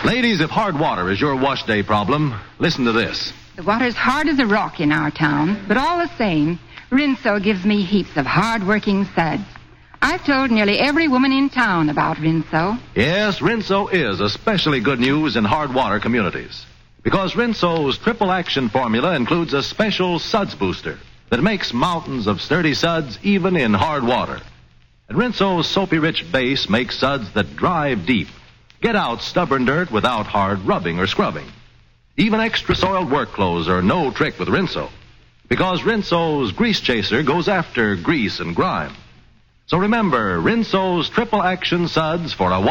Ladies, if hard water is your wash day problem, listen to this. The water's hard as a rock in our town, but all the same, Rinso gives me heaps of hard-working suds. I've told nearly every woman in town about Rinso. Yes, Rinso is especially good news in hard water communities. Because Rinso's triple action formula includes a special suds booster that makes mountains of sturdy suds even in hard water. And Rinso's soapy-rich base makes suds that drive deep, get out stubborn dirt without hard rubbing or scrubbing. Even extra soiled work clothes are no trick with Rinso, because Rinso's grease chaser goes after grease and grime. So remember, Rinso's triple action suds for a